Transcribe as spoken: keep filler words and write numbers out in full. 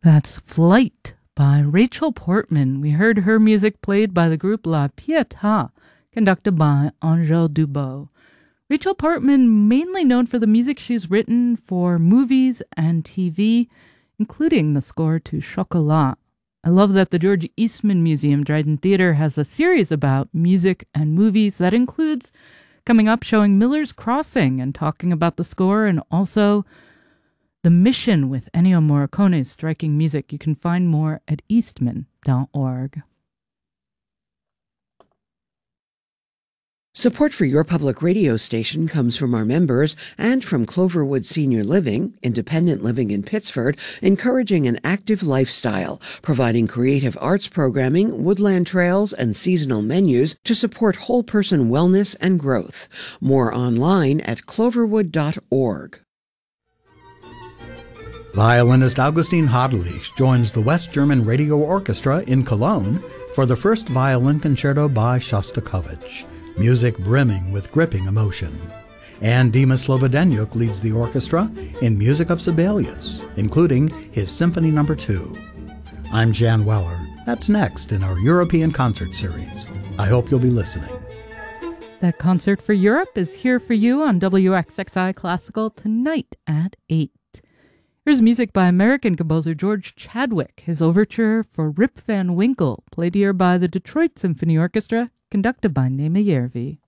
That's Flight by Rachel Portman. We heard her music played by the group La Pietà, conducted by Angèle Dubot. Rachel Portman, mainly known for the music she's written for movies and T V, including the score to Chocolat. I love that the George Eastman Museum Dryden Theatre has a series about music and movies that includes coming up showing Miller's Crossing and talking about the score, and also The Mission with Ennio Morricone's striking music. You can find more at eastman dot org. Support for your public radio station comes from our members and from Cloverwood Senior Living, independent living in Pittsford, encouraging an active lifestyle, providing creative arts programming, woodland trails, and seasonal menus to support whole-person wellness and growth. More online at cloverwood dot org. Violinist Augustine Hadelich joins the West German Radio Orchestra in Cologne for the first violin concerto by Shostakovich, music brimming with gripping emotion. And Dima Slobodenyuk leads the orchestra in music of Sibelius, including his Symphony Number Two. I'm Jan Weller. That's next in our European concert series. I hope you'll be listening. That concert for Europe is here for you on W X X I Classical tonight at eight. Here's music by American composer George Chadwick, his overture for Rip Van Winkle, played here by the Detroit Symphony Orchestra, conducted by Nema Järvi.